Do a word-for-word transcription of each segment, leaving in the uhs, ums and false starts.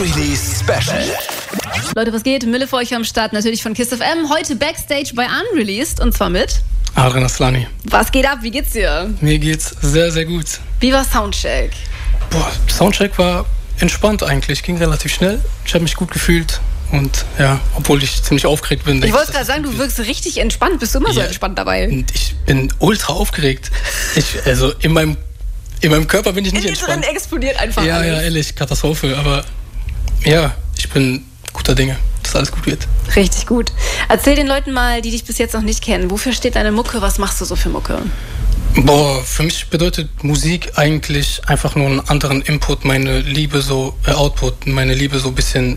Unreleased Special. Leute, was geht? Mille für euch am Start, natürlich von KISS F M. Heute Backstage bei Unreleased und zwar mit Adrian Aslani. Was geht ab? Wie geht's dir? Mir geht's sehr, sehr gut. Wie war Soundcheck? Boah, Soundcheck war entspannt eigentlich, ging relativ schnell. Ich habe mich gut gefühlt und ja, obwohl ich ziemlich aufgeregt bin. Ich wollte gerade sagen, du wirkst richtig entspannt. Bist du immer ja, so entspannt dabei? Ich bin ultra aufgeregt. Ich, also in meinem, in meinem Körper bin ich nicht in entspannt. Drin explodiert einfach Ja, alles. ja, ehrlich, Katastrophe. Aber ja, ich bin guter Dinge, dass alles gut wird. Richtig gut. Erzähl den Leuten mal, die dich bis jetzt noch nicht kennen, wofür steht deine Mucke? Was machst du so für Mucke? Boah, für mich bedeutet Musik eigentlich einfach nur einen anderen Input, meine Liebe so, äh, Output, meine Liebe so ein bisschen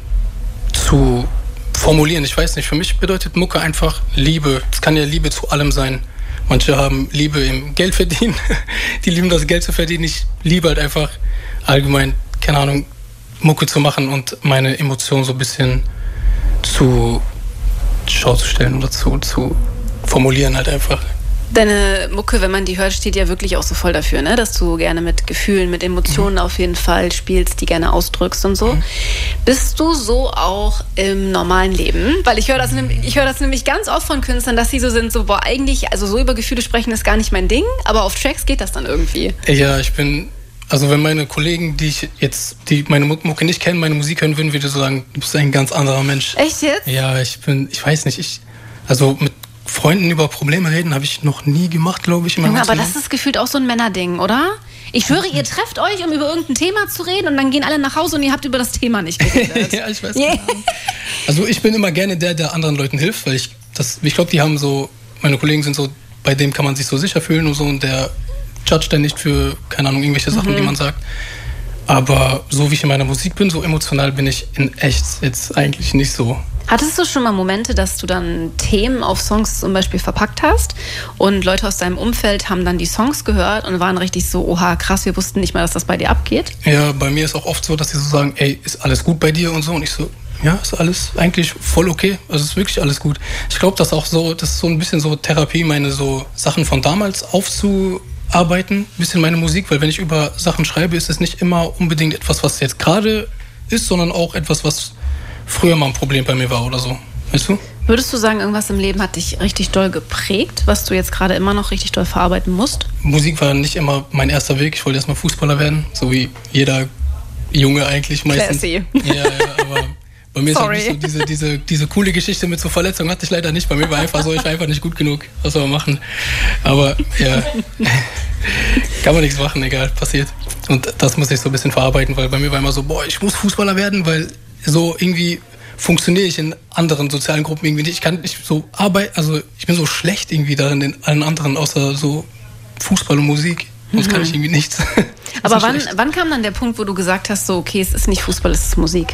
zu formulieren. Ich weiß nicht, für mich bedeutet Mucke einfach Liebe. Es kann ja Liebe zu allem sein. Manche haben Liebe im Geld verdienen, die lieben das Geld zu verdienen. Ich liebe halt einfach allgemein, keine Ahnung, Mucke zu machen und meine Emotionen so ein bisschen zu Schau zu stellen oder zu, zu formulieren halt einfach. Deine Mucke, wenn man die hört, steht ja wirklich auch so voll dafür, ne? Dass du gerne mit Gefühlen, mit Emotionen mhm. auf jeden Fall spielst, die gerne ausdrückst und so. Mhm. Bist du so auch im normalen Leben? Weil ich höre das, ich höre das nämlich ganz oft von Künstlern, dass sie so sind, so, boah, eigentlich, also so über Gefühle sprechen ist gar nicht mein Ding, aber auf Tracks geht das dann irgendwie. Ja, ich bin, also wenn meine Kollegen, die ich jetzt, die meine Mucke nicht kennen, meine Musik hören würden, würde ich so sagen, du bist ein ganz anderer Mensch. Echt jetzt? Ja, ich bin, ich weiß nicht, ich, also mit Freunden über Probleme reden habe ich noch nie gemacht, glaube ich. In Junge, aber das ist gefühlt auch so ein Männerding, oder? Ich schwöre, ihr trefft euch, um über irgendein Thema zu reden und dann gehen alle nach Hause und ihr habt über das Thema nicht geredet. Ja, ich weiß yeah. Also ich bin immer gerne der, der anderen Leuten hilft, weil ich das, ich glaube, die haben so, meine Kollegen sind so, bei dem kann man sich so sicher fühlen und so und der judgt dann nicht für, keine Ahnung, irgendwelche Sachen, mhm. die man sagt. Aber so wie ich in meiner Musik bin, so emotional bin ich in echt jetzt eigentlich nicht so. Hattest du schon mal Momente, dass du dann Themen auf Songs zum Beispiel verpackt hast und Leute aus deinem Umfeld haben dann die Songs gehört und waren richtig so, oha, krass, wir wussten nicht mal, dass das bei dir abgeht? Ja, bei mir ist auch oft so, dass sie so sagen, ey, ist alles gut bei dir und so und ich so, ja, ist alles eigentlich voll okay, also ist wirklich alles gut. Ich glaube, das auch so, das ist so ein bisschen so Therapie, meine so Sachen von damals aufzuarbeiten, ein bisschen meine Musik, weil wenn ich über Sachen schreibe, ist es nicht immer unbedingt etwas, was jetzt gerade ist, sondern auch etwas, was früher mal ein Problem bei mir war oder so. Weißt du? Würdest du sagen, irgendwas im Leben hat dich richtig doll geprägt, was du jetzt gerade immer noch richtig doll verarbeiten musst? Musik war nicht immer mein erster Weg. Ich wollte erstmal Fußballer werden, so wie jeder Junge eigentlich meistens. Classy. Ja, ja, aber bei mir Sorry. ist halt so diese, diese, diese coole Geschichte mit so Verletzungen hatte ich leider nicht. Bei mir war einfach so, ich war einfach nicht gut genug. Was soll man machen? Aber ja, kann man nichts machen, egal, passiert. Und das muss ich so ein bisschen verarbeiten, weil bei mir war immer so, boah, ich muss Fußballer werden, weil so irgendwie funktioniere ich in anderen sozialen Gruppen irgendwie nicht. Ich kann nicht so arbeiten, also ich bin so schlecht irgendwie darin in allen anderen, außer so Fußball und Musik. Sonst mhm. kann ich irgendwie nichts. Aber wann, wann kam dann der Punkt, wo du gesagt hast, so okay, es ist nicht Fußball, es ist Musik?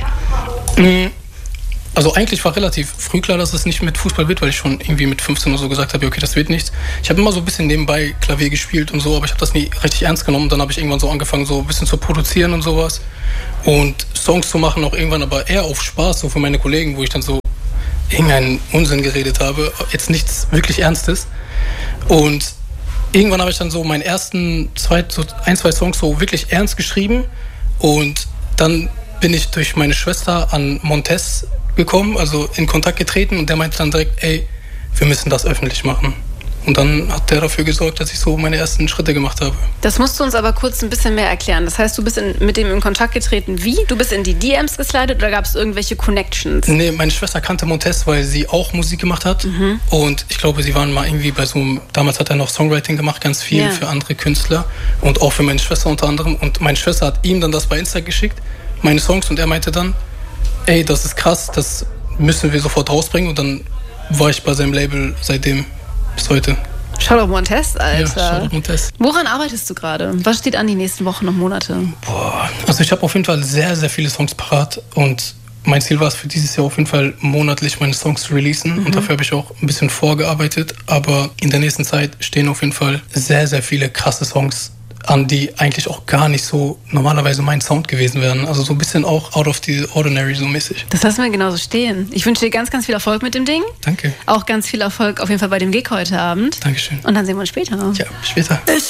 Also eigentlich war relativ früh klar, dass es nicht mit Fußball wird, weil ich schon irgendwie mit fünfzehn oder so gesagt habe, okay, das wird nichts. Ich habe immer so ein bisschen nebenbei Klavier gespielt und so, aber ich habe das nie richtig ernst genommen. Dann habe ich irgendwann so angefangen, so ein bisschen zu produzieren und sowas. Und Songs zu machen auch irgendwann, aber eher auf Spaß, so für meine Kollegen, wo ich dann so irgendeinen Unsinn geredet habe. Jetzt nichts wirklich Ernstes. Und irgendwann habe ich dann so meinen ersten zwei, so ein, zwei Songs so wirklich ernst geschrieben. Und dann bin ich durch meine Schwester an Montez gekommen, also in Kontakt getreten und der meinte dann direkt, ey, wir müssen das öffentlich machen. Und dann hat der dafür gesorgt, dass ich so meine ersten Schritte gemacht habe. Das musst du uns aber kurz ein bisschen mehr erklären. Das heißt, du bist in, mit dem in Kontakt getreten. Wie? Du bist in die D Ms geslidet oder gab es irgendwelche Connections? Nee, meine Schwester kannte Montez, weil sie auch Musik gemacht hat. Mhm. Und ich glaube, sie waren mal irgendwie bei so einem, damals hat er noch Songwriting gemacht, ganz viel yeah. für andere Künstler. Und auch für meine Schwester unter anderem. Und meine Schwester hat ihm dann das bei Insta geschickt, meine Songs. Und er meinte dann, ey, das ist krass, das müssen wir sofort rausbringen. Und dann war ich bei seinem Label seitdem bis heute. Schau doch Montez, Alter. Ja, schau doch Montez. Woran arbeitest du gerade? Was steht an die nächsten Wochen und Monate? Boah, also ich habe auf jeden Fall sehr, sehr viele Songs parat. Und mein Ziel war es für dieses Jahr auf jeden Fall monatlich meine Songs zu releasen. Mhm. Und dafür habe ich auch ein bisschen vorgearbeitet. Aber in der nächsten Zeit stehen auf jeden Fall sehr, sehr viele krasse Songs an, die eigentlich auch gar nicht so normalerweise mein Sound gewesen wären. Also so ein bisschen auch out of the ordinary so mäßig. Das lassen wir genauso stehen. Ich wünsche dir ganz, ganz viel Erfolg mit dem Ding. Danke. Auch ganz viel Erfolg auf jeden Fall bei dem Gig heute Abend. Dankeschön. Und dann sehen wir uns später. Ja, später. Ich